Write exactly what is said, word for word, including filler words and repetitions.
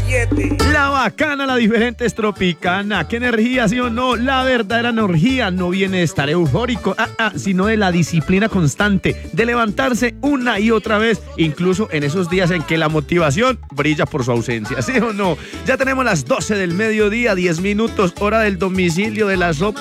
siete. La bacana, la diferente es Tropicana. ¿Qué energía, sí o no? La verdadera energía no viene de estar eufórico, ah, ah, sino de la disciplina constante, de levantarse una y otra vez, incluso en esos días en que la motivación brilla por su ausencia, ¿sí o no? Ya tenemos las doce del mediodía, diez minutos, hora del domicilio de la sopa.